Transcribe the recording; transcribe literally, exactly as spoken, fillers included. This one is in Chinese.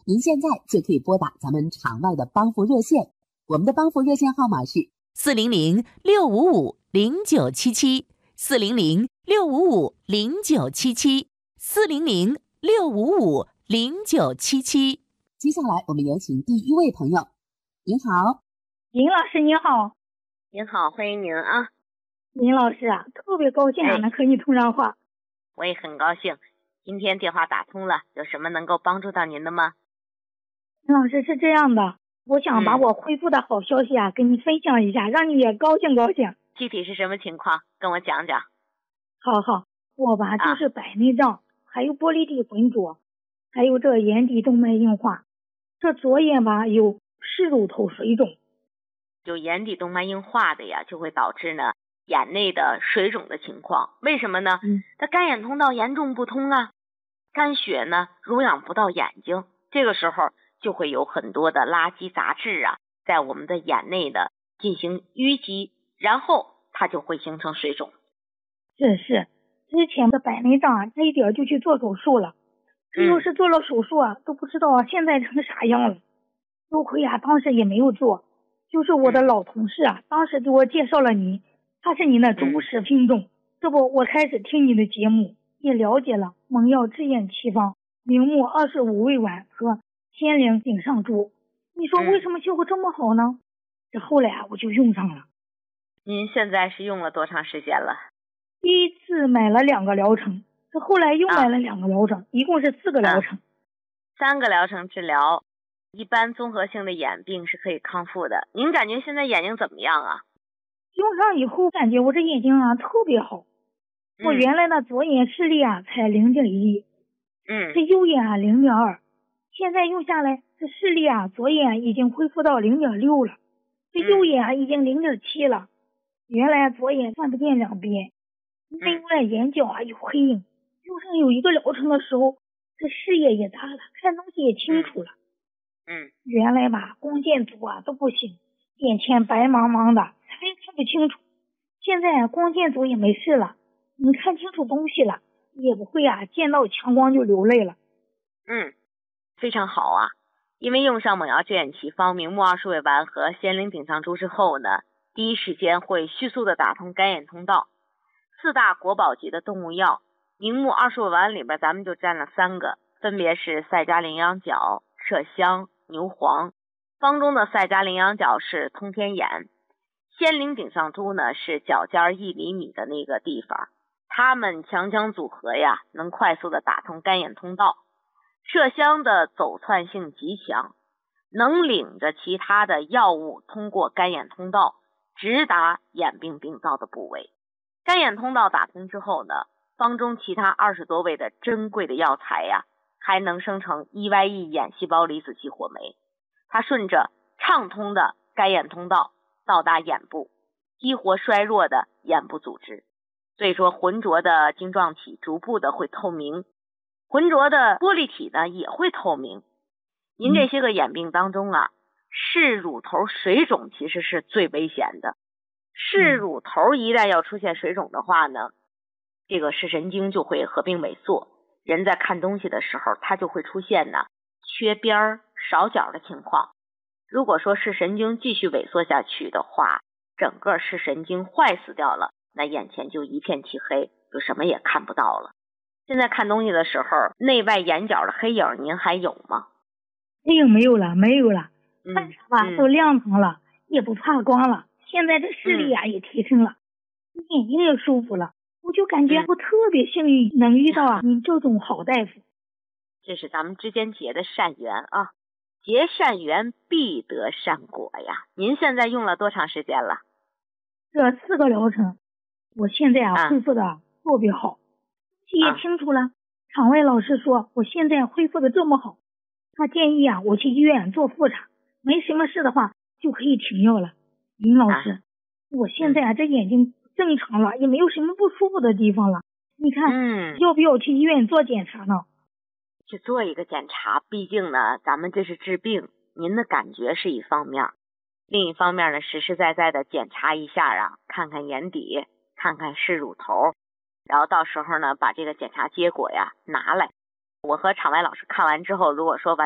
您现在就可以拨打咱们场外的帮扶热线，我们的帮扶热线号码是四零零六五五零九七七，四零零六五五零九七七，四零零六五五零九七七。 接下来我们有请第一位朋友。您好。 林老师您好。 您好，欢迎您啊。 林老师啊，特别高兴啊，能和你通上话。 我也很高兴，今天电话打通了，有什么能够帮助到您的吗？ 林老师是这样的，我想把我恢复的好消息啊、嗯、跟你分享一下，让你也高兴高兴。 具体是什么情况？跟我讲讲。 好好，我吧、啊、就是白内障，还有玻璃体浑浊，还有这眼底动脉硬化，这左眼吧有视乳头水肿。 有眼底动脉硬化的呀，就会导致呢眼内的水肿的情况。为什么呢？ 嗯， 它干眼通道严重不通啊，肝血呢濡养不到眼睛，这个时候就会有很多的垃圾杂质啊，在我们的眼内的进行淤积，然后它就会形成水肿。 是是，之前的白内障啊，差一点就去做手术了，这要是做了手术啊，嗯、都不知道现在成啥样了。多亏啊，当时也没有做。就是我的老同事啊、嗯、当时给我介绍了您，他是您的忠实听众、嗯、这不我开始听你的节目，也了解了蒙药治眼奇方明目二十五味丸和仙灵顶上珠，你说为什么效果这么好呢、嗯、这后来啊我就用上了。 您现在是用了多长时间了？ 第一次买了两个疗程，这后来又买了两个疗程、啊、一共是四个疗程、 啊、三个疗程治疗，一般综合性的眼病是可以康复的。您感觉现在眼睛怎么样啊？ 用上以后感觉我这眼睛啊特别好、嗯、我原来的左眼视力啊才 零点一， 嗯， 这右眼啊 零点二， 现在用下来这视力啊左眼已经恢复到 零点六 了，这右眼啊已经 零点七 了、嗯、原来左眼看不见两边，另外眼角啊有黑影，用上有一个疗程的时候这视野也大了，看东西也清楚了。 嗯， 原来吧光线足啊都不行，眼前白茫茫的啥也看不清楚，现在光线足也没事了，你看清楚东西了，也不会啊见到强光就流泪了。 嗯，非常好啊，因为用上蒙药治眼奇方明目二十味丸和仙灵顶上珠之后呢，第一时间会迅速的打通干眼通道。四大国宝级的动物药明目二十味丸里边咱们就占了三个，分别是赛加羚羊角、麝香、牛黄。方中的赛加羚羊角是通天眼，仙灵顶上珠呢是脚尖一厘米的那个地方，它们强强组合呀，能快速的打通干眼通道。麝香的走窜性极强，能领着其他的药物通过干眼通道直达眼病病灶的部位。干眼通道打通之后呢，方中其他二十多味的珍贵的药材呀，还能生成 E Y E 眼细胞离子激活酶，它顺着畅通的干眼通道到达眼部，激活衰弱的眼部组织，所以说浑浊的晶状体逐步的会透明，浑浊的玻璃体呢也会透明。您这些个眼病当中啊，视乳头水肿其实是最危险的。视乳头一旦要出现水肿的话呢，这个视神经就会合并萎缩，人在看东西的时候它就会出现呢缺边少角的情况。如果说视神经继续萎缩下去的话，整个视神经坏死掉了，那眼前就一片漆黑，就什么也看不到了。现在看东西的时候，内外眼角的黑影您还有吗？ 黑影没有了，没有了，看啥吧、 嗯、 都亮堂了、嗯、也不怕光了，现在这视力啊、嗯、也提升了，眼睛也舒服了，我就感觉我特别幸运能遇到啊您这种好大夫。 这是咱们之间结的善缘啊，结善缘必得善果呀。您现在用了多长时间了？ 这四个疗程，我现在啊、啊恢复的特别好，也清楚了、啊、场外老师说我现在恢复的这么好，他建议啊我去医院做复查，没什么事的话就可以停药了。林老师、啊、我现在啊、嗯、这眼睛正常了，也没有什么不舒服的地方了，你看、嗯、要不要去医院做检查呢？ 去做一个检查，毕竟呢咱们这是治病，您的感觉是一方面，另一方面呢实实在在的检查一下啊，看看眼底，看看视乳头，然后到时候呢把这个检查结果呀拿来，我和场外老师看完之后，如果说完